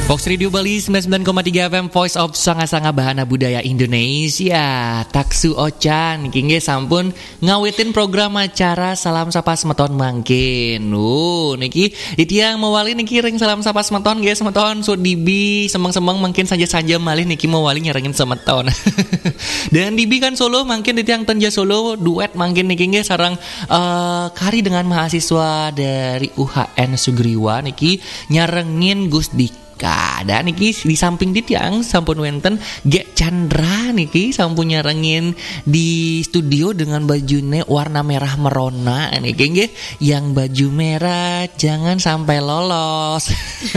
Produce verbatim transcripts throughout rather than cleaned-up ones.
Fox Radio Bali sembilan puluh sembilan koma tiga F M Voice of Sanga-Sanga Bahana Budaya Indonesia. Taksu Ocan kingge sampun ngawitin program acara Salam Sapa Semeton mangkin. Uh, niki itiang mewali niki ring Salam Sapa Semeton nggih semeton Sud Dibi semang-semang mungkin saja-saja malih niki mewali nyerengin semeton. Dan Dibi kan Solo mungkin itiang Tanja Solo duet mungkin niki nggih sareng uh, kari dengan mahasiswa dari U H N Sugriwa niki nyerengin Gus Dik. Dan niki di samping ditiang sampun wenten Gek Chandra niki sampun nyerengin di studio dengan bajunya warna merah merona niki nggih yang baju merah jangan sampai lolos.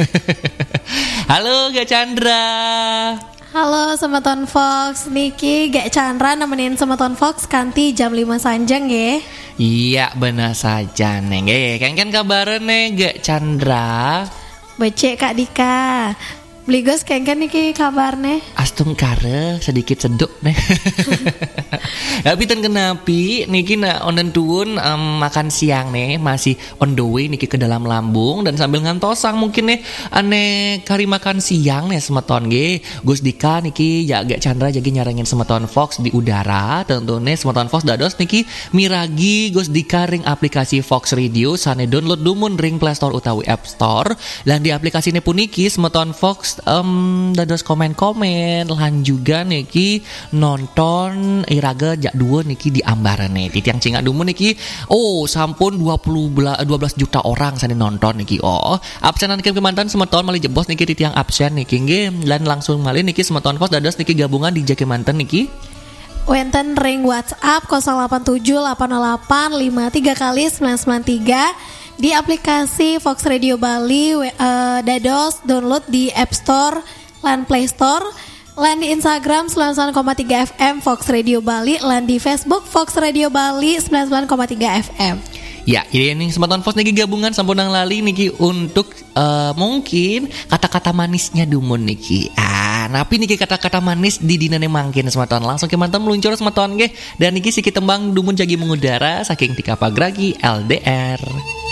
Halo Gek Chandra. Halo Semeton Fox, niki Gek Chandra nemenin Semeton Fox kanti jam lima sanjang ya. Iya benar saja neng. Eh kan kan kabaran neng Gek Chandra. Becek Kak Dika. Bligos kengken niki kabarnya Astung kare sedikit seduk nih. Tapi ten kenapi niki na onden tuun um, makan siang nih masih on the way niki ke dalam lambung dan sambil ngantosang mungkin nih ane kari makan siang nih semeton ge Gus Dika niki ya Gek Chandra jadi nyarengin Semeton Fox di udara tentunya Semeton Fox dados niki miragi Gus Dika ring aplikasi Fox Radio sane download dumun ring Play Store utawi App Store dan di aplikasi ini puniki Semeton Fox Um, dados komen-komen lan juga niki nonton iraga jak dua niki di ambarane titiang cingak dumu niki oh sampun dua puluh dua belas juta orang sane nonton niki oh absenan ke kemantan Semeton malih jebos niki titiang absen niki nggih lan langsung malih niki Semeton Fox dados niki gabungan di Kemanten niki wenten ring WhatsApp nol delapan tujuh delapan delapan lima tiga kali sembilan sembilan tiga di aplikasi Fox Radio Bali uh, dados download di App Store lan Play Store lan di Instagram sembilan puluh sembilan koma tiga F M Fox Radio Bali lan di Facebook Fox Radio Bali sembilan puluh sembilan koma tiga F M. Ya, ini Semeton Fox niki gabungan sampun nang lali niki untuk uh, mungkin kata-kata manisnya dumun niki. Ah, napi niki kata-kata manis di dinane mangkin Semeton langsung kemanten meluncur Semeton nggih dan niki sikit tembang dumun jagi mengudara saking tika pagragi L D R.